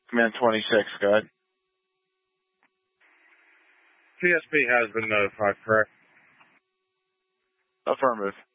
Command 26, go ahead. TSP has been notified, correct? Affirmative.